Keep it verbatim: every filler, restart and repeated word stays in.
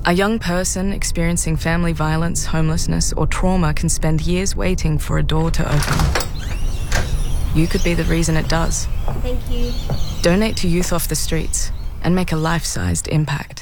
A young person experiencing family violence, homelessness, or trauma can spend years waiting for a door to open. You could be the reason it does. Thank you. Donate to Youth Off the Streets and make a life-sized impact.